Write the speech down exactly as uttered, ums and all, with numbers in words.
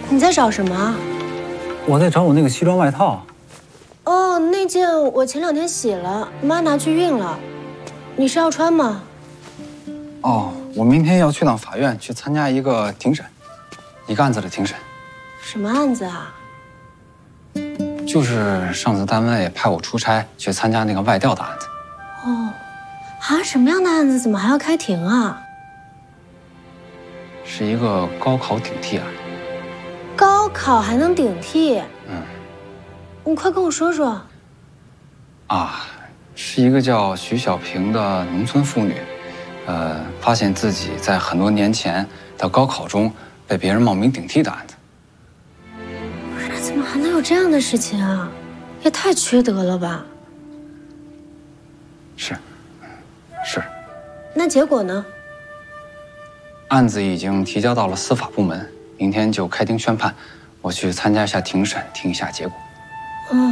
你在找什么啊？ 我在找我那个西装外套。 哦，那件我前两天洗了，妈拿去熨了。你是要穿吗？ 哦，我明天要去趟法院去参加一个庭审，一个案子的庭审。 什么案子啊？ 就是上次单位派我出差去参加那个外调的案子。 哦，啊，什么样的案子？怎么还要开庭啊？ 是一个高考顶替案。 高考还能顶替？ 嗯。 你快跟我说说。 啊，是一个叫徐小平的农村妇女，呃，发现自己在很多年前的高考中被别人冒名顶替的案子。 不是，怎么还能有这样的事情啊？也太缺德了吧！ 是，是。 那结果呢？ 案子已经提交到了司法部门，明天就开庭宣判，我去参加一下庭审，听一下结果。